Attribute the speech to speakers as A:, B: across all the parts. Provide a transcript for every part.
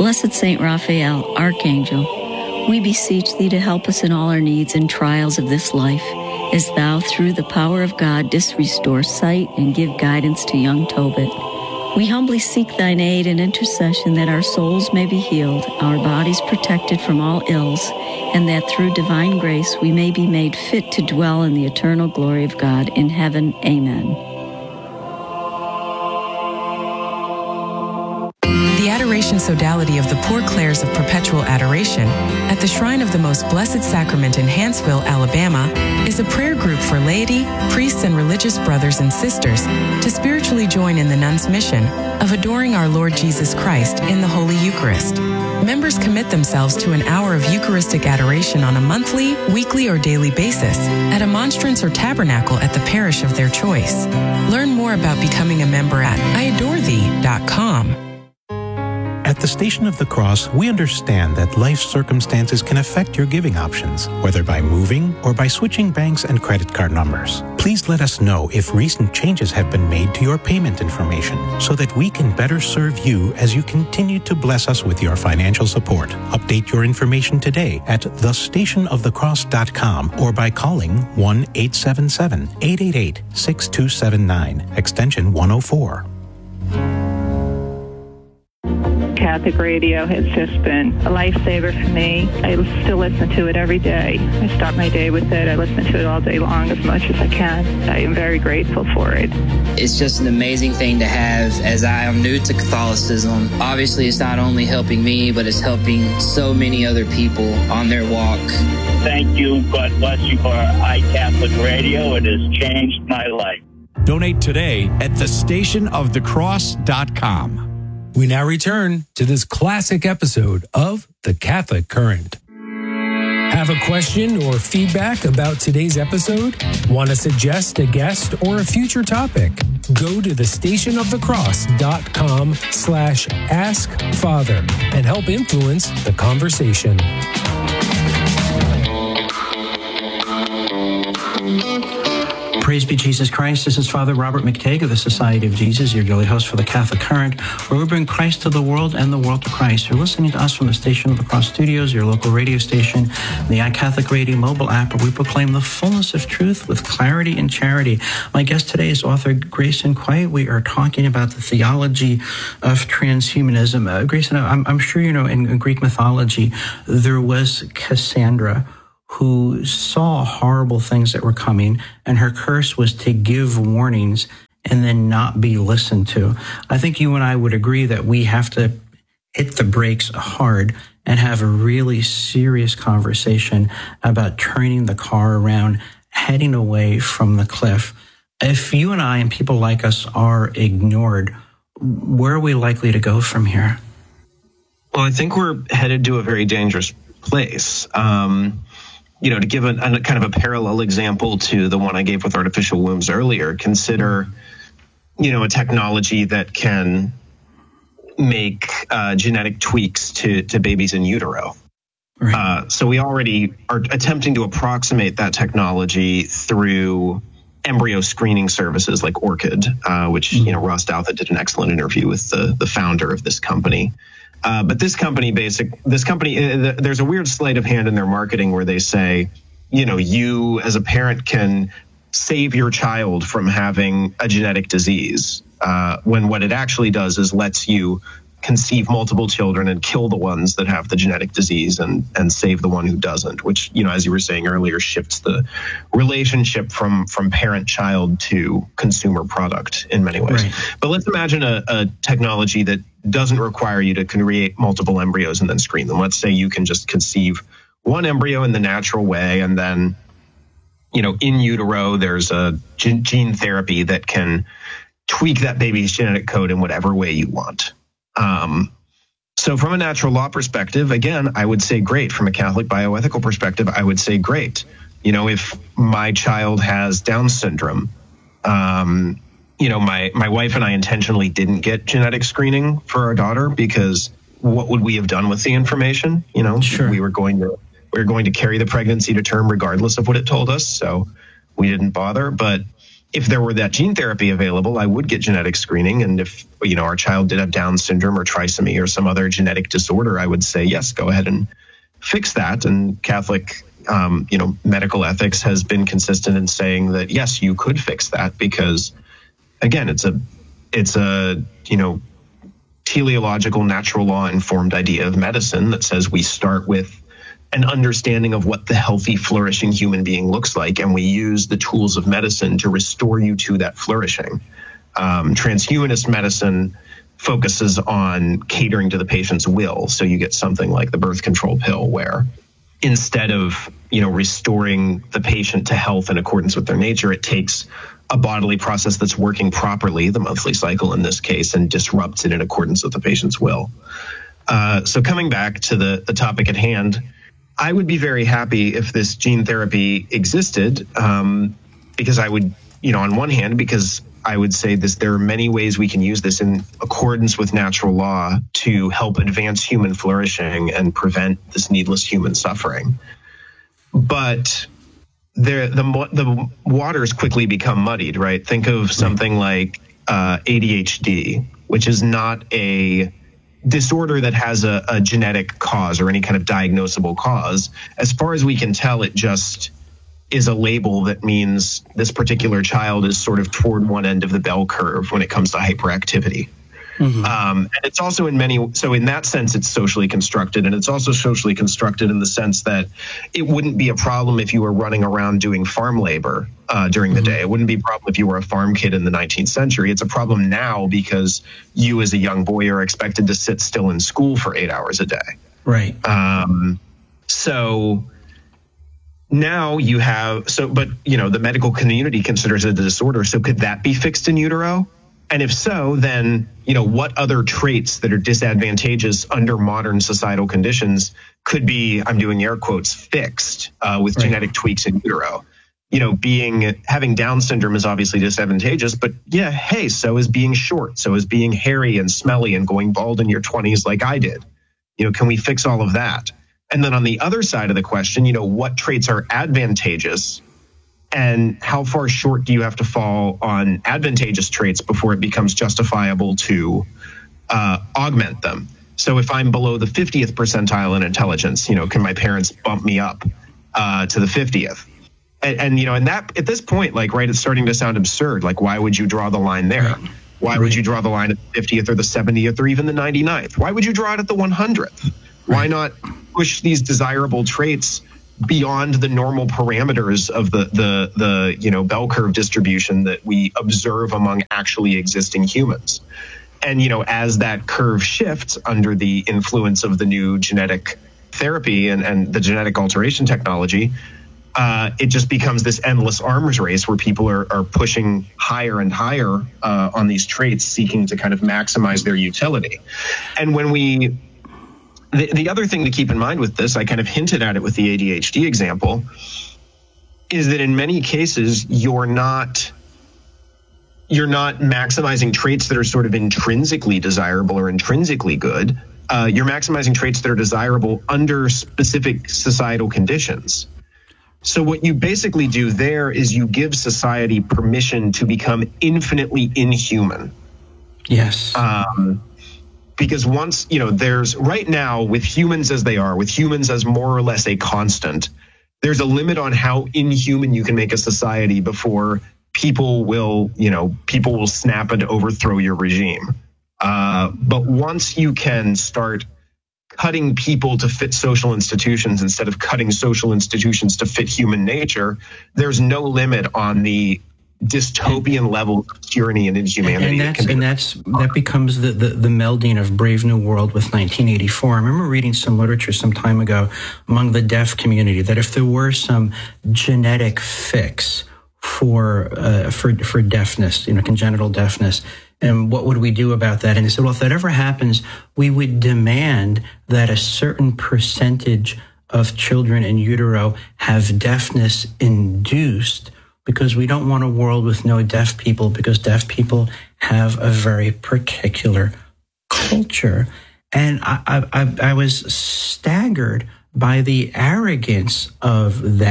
A: Blessed Saint Raphael, Archangel, we beseech thee to help us in all our needs and trials of this life, as thou, through the power of God, didst restore sight and give guidance to young Tobit. We humbly seek thine aid and intercession that our souls may be healed, our bodies protected from all ills, and that through divine grace we may be made fit to dwell in the eternal glory of God in heaven. Amen.
B: The Adoration Sodality of the Poor Clares of Perpetual Adoration at the Shrine of the Most Blessed Sacrament in Hanceville, Alabama, is a prayer group for laity, priests, and religious brothers and sisters to spiritually join in the nuns' mission of adoring our Lord Jesus Christ in the Holy Eucharist. Members commit themselves to an hour of Eucharistic adoration on a monthly, weekly, or daily basis at a monstrance or tabernacle at the parish of their choice. Learn more about becoming a member at iadorethee.com.
C: At the Station of the Cross, we understand that life circumstances can affect your giving options, whether by moving or by switching banks and credit card numbers. Please let us know if recent changes have been made to your payment information so that we can better serve you as you continue to bless us with your financial support. Update your information today at thestationofthecross.com or by calling 1-877-888-6279, extension 104.
D: Catholic radio has just been a lifesaver for me. I still listen to it every day. I start my day with it. I listen to it all day long as much as I can. I am very grateful for it.
E: It's just an amazing thing to have, as I am new to Catholicism. Obviously, it's not only helping me, but it's helping so many other people on their walk.
F: Thank you. God bless you for iCatholic Radio. It has changed my life.
G: Donate today at thestationofthecross.com.
H: We now return to this classic episode of The Catholic Current. Have a question or feedback about today's episode? Want to suggest a guest or a future topic? Go to thestationofthecross.com/askfather and help influence the conversation.
I: Praise be Jesus Christ. This is Father Robert McTague of the Society of Jesus, your daily host for the Catholic Current, where we bring Christ to the world and the world to Christ. You're listening to us from the Station of the Cross Studios, your local radio station, the iCatholic Radio mobile app, where we proclaim the fullness of truth with clarity and charity. My guest today is author Grayson Quay. We are talking about the theology of transhumanism. Grayson, I'm sure you know in Greek mythology, there was Cassandra, who saw horrible things that were coming, and her curse was to give warnings and then not be listened to. I think you and I would agree that we have to hit the brakes hard and have a really serious conversation about turning the car around, heading away from the cliff. If you and I and people like us are ignored, where are we likely to go from here?
J: Well, I think we're headed to a very dangerous place. To give a kind of a parallel example to the one I gave with artificial wombs earlier, consider, a technology that can make genetic tweaks to babies in utero. Right. So we already are attempting to approximate that technology through embryo screening services like Orchid, which, Ross Douthat did an excellent interview with the founder of this company. But this company, there's a weird sleight of hand in their marketing where they say, you as a parent can save your child from having a genetic disease, when what it actually does is lets you conceive multiple children and kill the ones that have the genetic disease and save the one who doesn't, which, as you were saying earlier, shifts the relationship from parent-child to consumer product in many ways. Right. But let's imagine a technology that doesn't require you to create multiple embryos and then screen them. Let's say you can just conceive one embryo in the natural way, and then, in utero, there's a gene therapy that can tweak that baby's genetic code in whatever way you want. So from a natural law perspective, again, I would say great. From a Catholic bioethical perspective, I would say great. If my child has Down syndrome, my wife and I intentionally didn't get genetic screening for our daughter because what would we have done with the information? Sure. We were going to carry the pregnancy to term regardless of what it told us. So we didn't bother. But if there were that gene therapy available, I would get genetic screening. And if, our child did have Down syndrome or trisomy or some other genetic disorder, I would say, yes, go ahead and fix that. And Catholic, medical ethics has been consistent in saying that, yes, you could fix that because, again, it's a teleological, natural law informed idea of medicine that says we start with an understanding of what the healthy, flourishing human being looks like, and we use the tools of medicine to restore you to that flourishing. Transhumanist medicine focuses on catering to the patient's will. So you get something like the birth control pill, where instead of, restoring the patient to health in accordance with their nature, it takes a bodily process that's working properly, the monthly cycle in this case, and disrupts it in accordance with the patient's will. So coming back to the topic at hand, I would be very happy if this gene therapy existed, because I would, on one hand, because I would say there are many ways we can use this in accordance with natural law to help advance human flourishing and prevent this needless human suffering. But the waters quickly become muddied, right? Think of something like ADHD, which is not a disorder that has a genetic cause or any kind of diagnosable cause. As far as we can tell, it just is a label that means this particular child is sort of toward one end of the bell curve when it comes to hyperactivity. Mm-hmm. And it's also so in that sense, it's socially constructed, and it's also socially constructed in the sense that it wouldn't be a problem if you were running around doing farm labor during the day. It wouldn't be a problem if you were a farm kid in the 19th century. It's a problem now because you as a young boy are expected to sit still in school for 8 hours a day.
I: Right.
J: So now you have, but the medical community considers it a disorder. So could that be fixed in utero? And if so, then, what other traits that are disadvantageous under modern societal conditions could be, I'm doing air quotes, fixed with genetic tweaks in utero? Having Down syndrome is obviously disadvantageous, but so is being short, so is being hairy and smelly and going bald in your 20s like I did. Can we fix all of that? And then on the other side of the question, what traits are advantageous? And how far short do you have to fall on advantageous traits before it becomes justifiable to augment them? So if I'm below the 50th percentile in intelligence, can my parents bump me up to the 50th? And that at this point, it's starting to sound absurd. Like, why would you draw the line there? Why would you draw the line at the 50th or the 70th or even the 99th? Why would you draw it at the 100th? Why not push these desirable traits beyond the normal parameters of the bell curve distribution that we observe among actually existing humans? And, as that curve shifts under the influence of the new genetic therapy and the genetic alteration technology, it just becomes this endless arms race where people are pushing higher and higher on these traits, seeking to kind of maximize their utility. And when the other thing to keep in mind with this, I kind of hinted at it with the ADHD example, is that in many cases, you're not maximizing traits that are sort of intrinsically desirable or intrinsically good. You're maximizing traits that are desirable under specific societal conditions. So what you basically do there is you give society permission to become infinitely inhuman.
I: Yes.
J: Because once, there's right now with humans as they are, with humans as more or less a constant, there's a limit on how inhuman you can make a society before people will snap and overthrow your regime. But once you can start cutting people to fit social institutions instead of cutting social institutions to fit human nature, there's no limit on the dystopian level of tyranny and inhumanity.
I: That becomes the melding of Brave New World with 1984. I remember reading some literature some time ago among the deaf community that if there were some genetic fix for deafness, congenital deafness, and what would we do about that? And they said, well, if that ever happens, we would demand that a certain percentage of children in utero have deafness induced, because we don't want a world with no deaf people, because deaf people have a very particular culture. And I was staggered by the arrogance of that,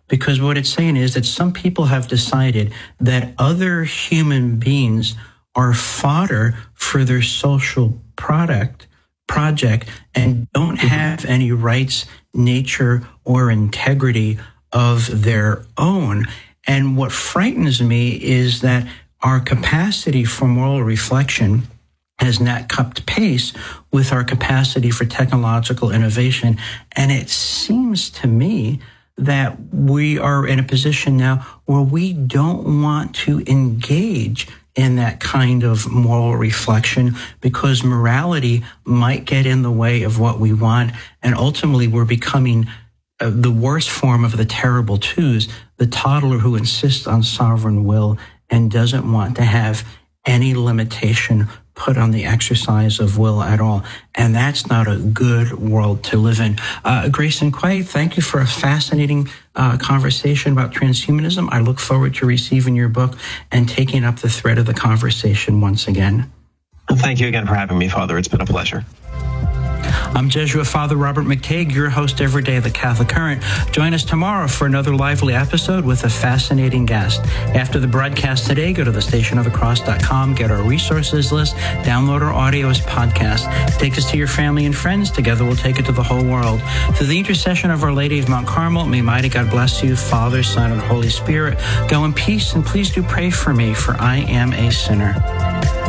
I: because what it's saying is that some people have decided that other human beings are fodder for their social project and don't have any rights, nature, or integrity of their own. And what frightens me is that our capacity for moral reflection has not kept pace with our capacity for technological innovation. And it seems to me that we are in a position now where we don't want to engage in that kind of moral reflection because morality might get in the way of what we want. And ultimately, we're becoming the worst form of the terrible twos, the toddler who insists on sovereign will and doesn't want to have any limitation put on the exercise of will at all. And that's not a good world to live in. Grayson Quay, thank you for a fascinating conversation about transhumanism. I look forward to receiving your book and taking up the thread of the conversation once again.
J: Thank you again for having me, Father. It's been a pleasure.
I: I'm Jesuit Father Robert McTague, your host every day of the Catholic Current. Join us tomorrow for another lively episode with a fascinating guest. After the broadcast today, go to thestationofthecross.com, get our resources list, download our audio as podcast. Take us to your family and friends. Together we'll take it to the whole world. Through the intercession of Our Lady of Mount Carmel, may mighty God bless you, Father, Son, and Holy Spirit. Go in peace, and please do pray for me, for I am a sinner.